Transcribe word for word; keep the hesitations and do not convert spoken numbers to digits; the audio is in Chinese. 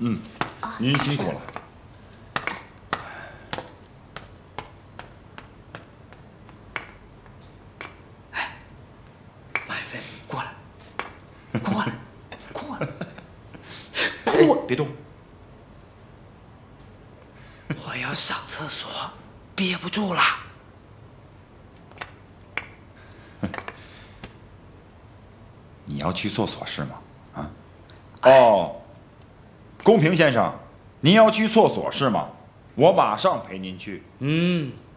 嗯，您辛苦了。 哎，马云飞，过来，过来，过来，过来，别动！我要上厕所，憋不住了。 你要去厕所是吗？啊？哦，公平先生，您要去厕所是吗？我马上陪您去。 嗯。